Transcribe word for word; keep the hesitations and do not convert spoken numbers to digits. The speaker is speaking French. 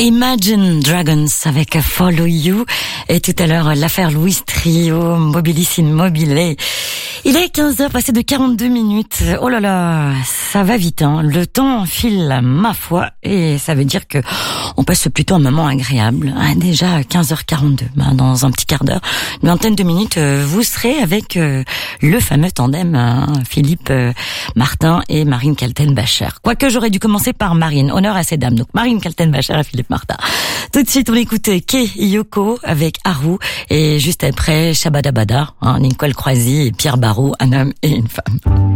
Imagine Dragons avec Follow You. Et tout à l'heure, l'affaire Louis Trio, Mobilis in Mobile. Il est quinze heures passées de quarante-deux minutes. Oh là là, ça va vite, hein. Le temps file, ma foi, et ça veut dire que on passe plutôt un moment agréable. Ah, déjà quinze heures quarante-deux. Ben, dans un petit quart d'heure, une vingtaine de minutes, vous serez avec euh, le fameux tandem, hein, Philippe euh, Martin et Marine Kaltenbacher. Quoique j'aurais dû commencer par Marine. Honneur à ces dames. Donc Marine Kaltenbacher et Philippe Martin. Tout de suite, on écoute Kei Yoko avec Haru, et juste après Shabadabada, hein, Nicole Croisy et Pierre Barrault, un homme et une femme.